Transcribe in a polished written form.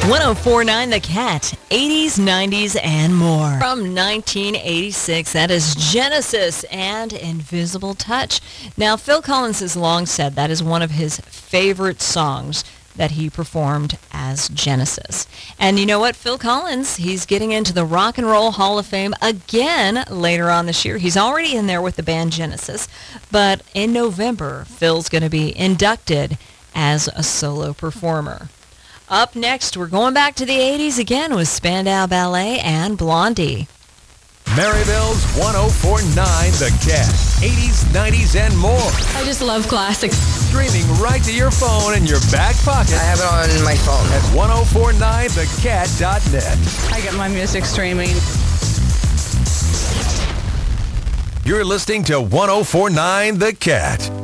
1049 The Cat, 80s, 90s, and more. From 1986, that is Genesis and Invisible Touch. Now, Phil Collins has long said that is one of his favorite songs that he performed as Genesis. And you know what? Phil Collins, he's getting into the Rock and Roll Hall of Fame again later on this year. He's already in there with the band Genesis, but in November, Phil's going to be inducted as a solo performer. Up next, we're going back to the 80s again with Spandau Ballet and Blondie. Maryville's 1049 The Cat. 80s, 90s, and more. I just love classics. Streaming right to your phone in your back pocket. I have it on my phone. At 1049thecat.net. I get my music streaming. You're listening to 1049 The Cat.